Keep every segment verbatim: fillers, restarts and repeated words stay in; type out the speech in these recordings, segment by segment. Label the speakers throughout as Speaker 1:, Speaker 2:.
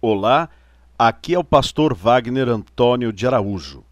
Speaker 1: Olá, aqui é o pastor Wagner Antônio de Araújo.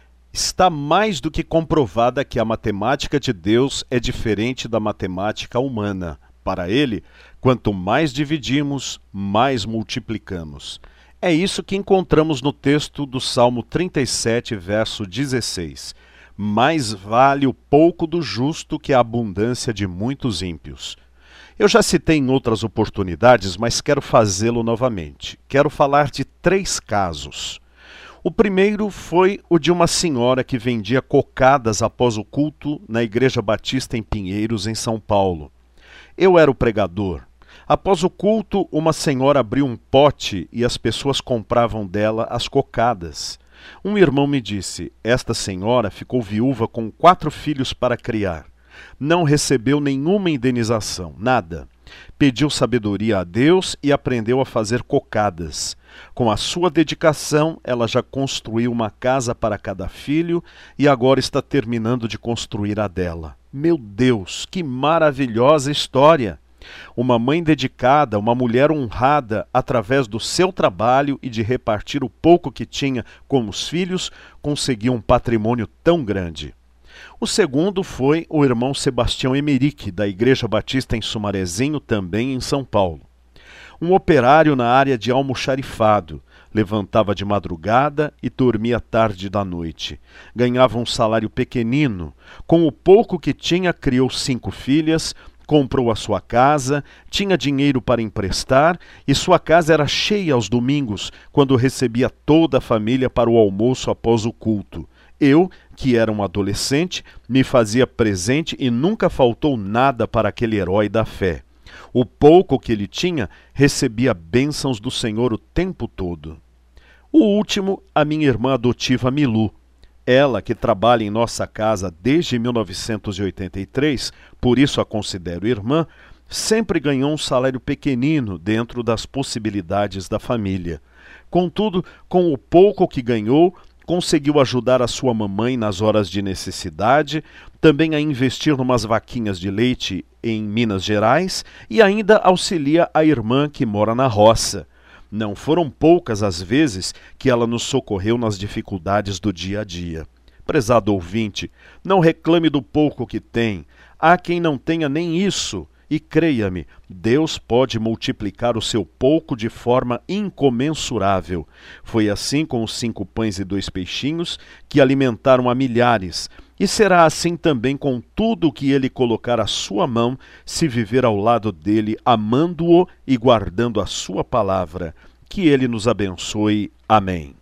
Speaker 1: Está mais do que comprovada que a matemática de Deus é diferente da matemática humana. Para ele, quanto mais dividimos, mais multiplicamos. É isso que encontramos no texto do Salmo trinta e sete, verso dezesseis. Mais vale o pouco do justo que a abundância de muitos ímpios. Eu já citei em outras oportunidades, mas quero fazê-lo novamente. Quero falar de três casos. O primeiro foi o de uma senhora que vendia cocadas após o culto na Igreja Batista em Pinheiros, em São Paulo. Eu era o pregador. Após o culto, uma senhora abriu um pote e as pessoas compravam dela as cocadas. Um irmão me disse: esta senhora ficou viúva com quatro filhos para criar. Não recebeu nenhuma indenização, nada. Pediu sabedoria a Deus e aprendeu a fazer cocadas. Com a sua dedicação, ela já construiu uma casa para cada filho e agora está terminando de construir a dela. Meu Deus, que maravilhosa história! Uma mãe dedicada, uma mulher honrada, através do seu trabalho e de repartir o pouco que tinha com os filhos, conseguiu um patrimônio tão grande. O segundo foi o irmão Sebastião Emerick, da Igreja Batista em Sumarezinho, também em São Paulo. Um operário na área de almoxarifado, levantava de madrugada e dormia tarde da noite. Ganhava um salário pequenino. Com o pouco que tinha, criou cinco filhas, comprou a sua casa, tinha dinheiro para emprestar e sua casa era cheia aos domingos, quando recebia toda a família para o almoço após o culto. Eu, que era um adolescente, me fazia presente e nunca faltou nada para aquele herói da fé. O pouco que ele tinha, recebia bênçãos do Senhor o tempo todo. O último, a minha irmã adotiva Milu. Ela, que trabalha em nossa casa desde mil novecentos e oitenta e três, por isso a considero irmã, sempre ganhou um salário pequenino dentro das possibilidades da família. Contudo, com o pouco que ganhou, conseguiu ajudar a sua mamãe nas horas de necessidade, também a investir numas vaquinhas de leite em Minas Gerais e ainda auxilia a irmã que mora na roça. Não foram poucas as vezes que ela nos socorreu nas dificuldades do dia a dia. Prezado ouvinte, não reclame do pouco que tem. Há quem não tenha nem isso. E creia-me, Deus pode multiplicar o seu pouco de forma incomensurável. Foi assim com os cinco pães e dois peixinhos que alimentaram a milhares. E será assim também com tudo o que ele colocar à sua mão, se viver ao lado dele, amando-o e guardando a sua palavra. Que ele nos abençoe. Amém.